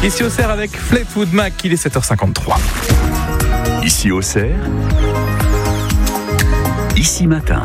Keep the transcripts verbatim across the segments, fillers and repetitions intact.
Ici au Cerf avec Fleetwood Mac, il est sept heures cinquante-trois. Ici au Cerf, ici matin.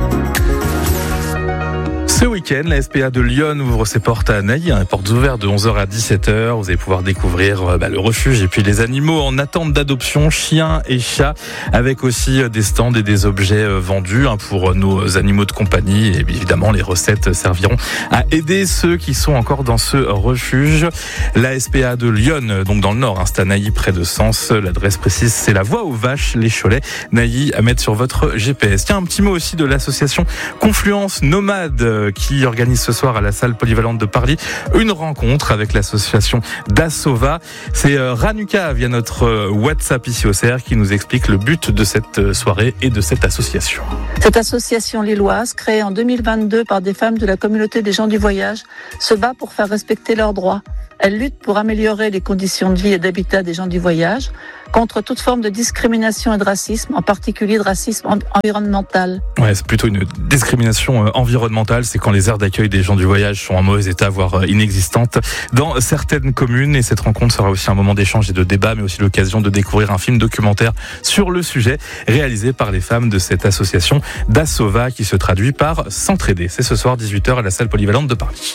Ce week-end, la S P A de Lyon ouvre ses portes à Nailly, hein, portes ouvertes de onze heures à dix-sept heures. Vous allez pouvoir découvrir bah, le refuge et puis les animaux en attente d'adoption, chiens et chats, avec aussi des stands et des objets vendus hein, pour nos animaux de compagnie. Et évidemment, les recettes serviront à aider ceux qui sont encore dans ce refuge. La S P A de Lyon, donc dans le nord, hein, c'est à Nailly, près de Sens. L'adresse précise, c'est la voie aux vaches, les Cholets. Nailly à mettre sur votre G P S. Tiens, un petit mot aussi de l'association Confluence Nomade, qui organise ce soir à la salle polyvalente de Paris une rencontre avec l'association Dasova. C'est Ranuka via notre WhatsApp ici au Cerf qui nous explique le but de cette soirée et de cette association. Cette association lilloise, créée en deux mille vingt-deux par des femmes de la communauté des gens du voyage, se bat pour faire respecter leurs droits. Elle lutte pour améliorer les conditions de vie et d'habitat des gens du voyage, contre toute forme de discrimination et de racisme, en particulier de racisme environnemental. Ouais, c'est plutôt une discrimination environnementale, c'est quand les aires d'accueil des gens du voyage sont en mauvais état, voire inexistantes dans certaines communes. Et cette rencontre sera aussi un moment d'échange et de débat, mais aussi l'occasion de découvrir un film documentaire sur le sujet, réalisé par les femmes de cette association Dasova, qui se traduit par s'entraider. C'est ce soir dix-huit heures à la salle polyvalente de Paris.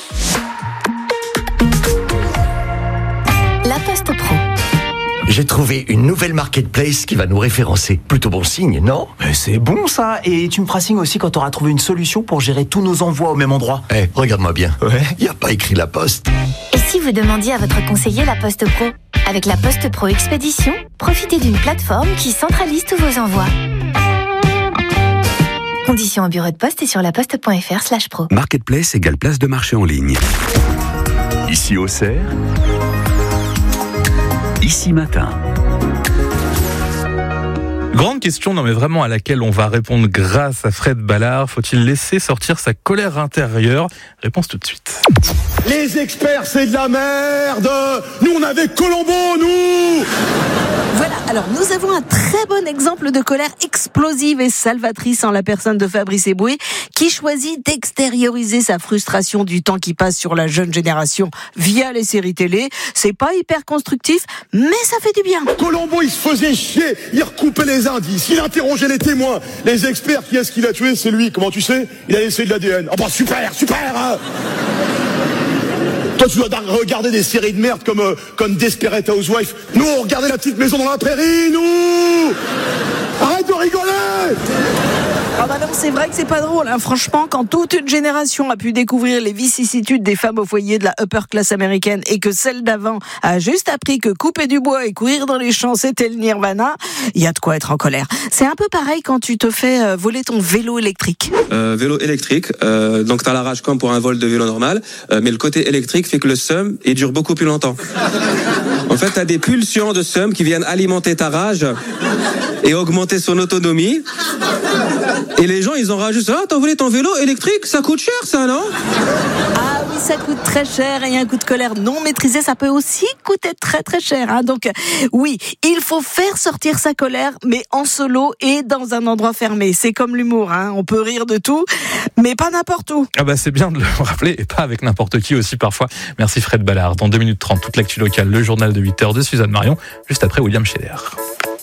La Poste Pro. J'ai trouvé une nouvelle marketplace qui va nous référencer. Plutôt bon signe, non ? Mais c'est bon ça. Et tu me feras signe aussi quand tu auras trouvé une solution pour gérer tous nos envois au même endroit. Eh, hey, regarde-moi bien. Ouais. Il n'y a pas écrit La Poste. Et si vous demandiez à votre conseiller La Poste Pro ? Avec La Poste Pro Expédition, profitez d'une plateforme qui centralise tous vos envois. Conditions en bureau de poste et sur laposte.fr slash pro. Marketplace égale place de marché en ligne. Ici au Cerf, ici matin. Grande question, non mais vraiment à laquelle on va répondre grâce à Fred Ballard. Faut-il laisser sortir sa colère intérieure ? Réponse tout de suite. Les experts, c'est de la merde. Nous, on avait Colombo, nous. Voilà, alors nous avons un très bon exemple de colère explosive et salvatrice en la personne de Fabrice Eboué, qui choisit d'extérioriser sa frustration du temps qui passe sur la jeune génération via les séries télé. C'est pas hyper constructif, mais ça fait du bien. Colombo, il se faisait chier, il recoupait les indices, il interrogeait les témoins. Les experts, qui est-ce qu'il a tué ? C'est lui. Comment tu sais ? Il a laissé de l'A D N. Oh bah super, super hein. Toi, tu dois regarder des séries de merde comme, euh, comme Desperate Housewives. Nous, on regardait La Petite Maison dans la Prairie, nous. Arrête de rigoler. Ah bah non, c'est vrai que c'est pas drôle, hein. Franchement, quand toute une génération a pu découvrir les vicissitudes des femmes au foyer de la upper class américaine et que celle d'avant a juste appris que couper du bois et courir dans les champs, c'était le nirvana, il y a de quoi être en colère. C'est un peu pareil quand tu te fais voler ton vélo électrique. Euh, vélo électrique, euh, donc t'as la rage comme pour un vol de vélo normal, euh, mais le côté électrique fait que le seum, il dure beaucoup plus longtemps. En fait, t'as des pulsions de seum qui viennent alimenter ta rage et augmenter son autonomie. Et les gens, ils ont rajouté ça. Ah, t'as volé ton vélo électrique, ça coûte cher, ça, non ? Ah oui, ça coûte très cher et un coup de colère non maîtrisé, ça peut aussi coûter très très cher. Hein. Donc oui, il faut faire sortir sa colère, mais en solo et dans un endroit fermé. C'est comme l'humour, hein. On peut rire de tout, mais pas n'importe où. Ah bah c'est bien de le rappeler et pas avec n'importe qui aussi parfois. Merci Fred Ballard. Dans deux minutes trente, toute l'actu locale, le journal de huit heures de Suzanne Marion, juste après William Scheller.